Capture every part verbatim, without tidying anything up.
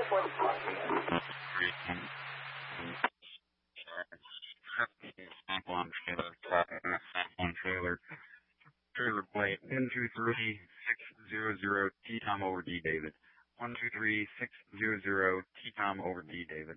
for the on trailer, on trailer, trailer plate one two three six zero zero T Tom over D David. one two three six zero zero T Tom over D David.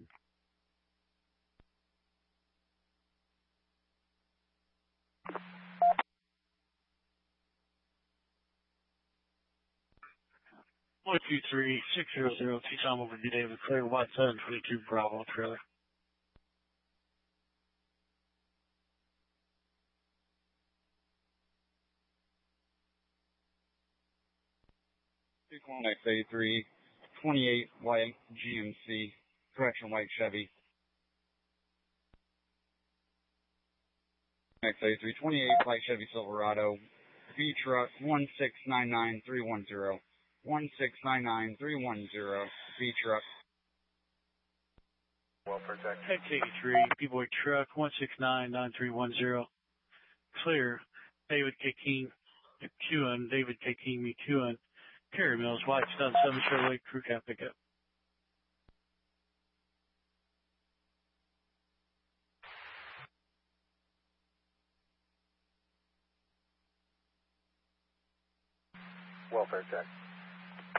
one two three six zero zero T Tom over D David, clear White seven twenty-two Bravo trailer. two one X eighty-three, twenty-eight white G M C, correction white Chevy. X eighty-three, twenty-eight white Chevy Silverado, V truck one six nine nine three one zero, one six nine nine three one zero, V truck. welfare check. X eighty-three, B-Boy truck one six nine nine three one zero, clear David K. King, McEwen, David K. King, McEwen, Terry Mills, White Stun seven Chevrolet crew cab pickup. Welfare check.